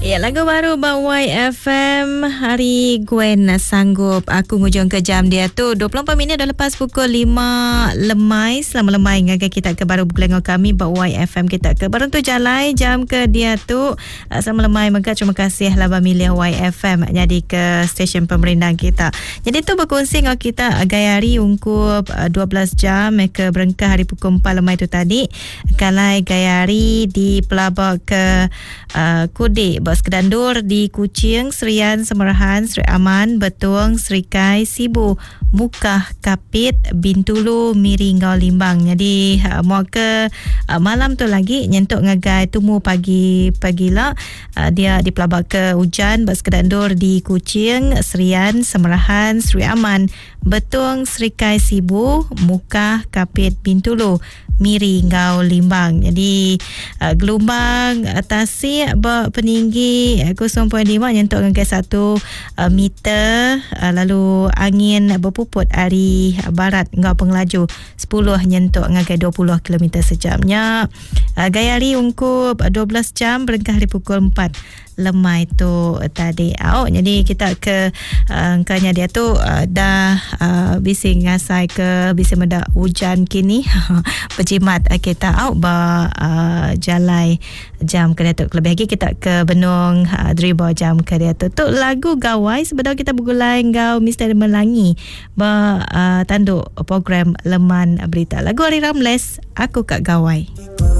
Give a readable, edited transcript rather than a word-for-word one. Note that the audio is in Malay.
Ya, lagu baru Bawai FM. Hari Gwen sanggup aku ngujung ke jam dia tu 24 minit dah lepas pukul 5 lemai. Selama lemai ngagai kita ke baru buku kami Bawai FM kita ke baru tu jalai jam ke dia tu. Selama lemai maka terima kasih lah milih YFM jadi ke stesen pemerintah kita. Jadi tu berkongsi dengan kita gayari ungkup 12 jam ke berengkah hari pukul 4 lemai tu tadi. Kalai gayari di pelabak ke Kudik Bos Kedandur di Kuching, Serian, Semerahan, Seri Aman, Betuang, Serikai, Sibu, Mukah, Kapit, Bintulu, Miri, Ngau Limbang. Jadi mau ke malam tu lagi nyentuk ngagai tumu pagi lah dia di pelabak ke hujan Bos Kedandur di Kuching, Serian, Semerahan, Seri Aman, Betuang, Serikai, Sibu, Mukah, Kapit, Bintulu, Miri, Ngau Limbang. Jadi gelombang tasik peninggi 0.5 nyentuk dengan 1 meter. Lalu angin berpuput ari barat Ngau Pengelaju 10 nyentuk dengan 20 km sejamnya. Gayari ungkup 12 jam berengkah hari pukul 4 lemai tu tadi. Jadi kita ke angkanya dia tu dah bising ngasai ke bising medak hujan kini berjimat kita jalai jam ke dia tu. Lebih lagi kita ke Benung Dribau jam ke dia tu. Tu lagu Gawai sebenarnya kita bergulai Ngau Mr. Melangi tanduk program Leman Berita. Lagu Hari Ramles Aku Kat Gawai.